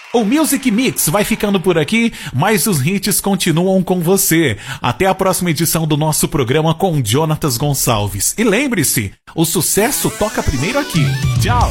O Music Mix vai ficando por aqui, mas os hits continuam com você. Até a próxima edição do nosso programa com Jonatas Gonçalves. E lembre-se, o sucesso toca primeiro aqui. Tchau!